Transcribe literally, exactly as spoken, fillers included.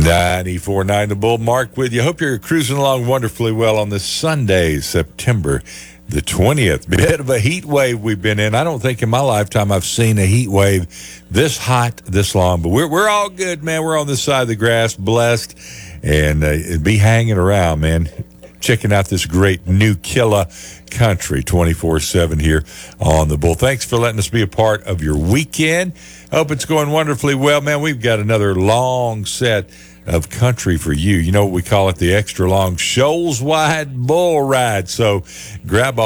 ninety-four point nine The Bull, Mark with you. Hope you're cruising along wonderfully well on this Sunday, September the twentieth. Bit of a heat wave we've been in. I don't think in my lifetime I've seen a heat wave this hot, this long. But we're we're all good, man. We're on this side of the grass, blessed, and uh, be hanging around, man. Checking out this great new killer country twenty-four seven here on The Bull. Thanks for letting us be a part of your weekend. Hope it's going wonderfully well, man. We've got another long set of country for you. You know what we call it, the extra long Shoals Wide Bull Ride. So grab a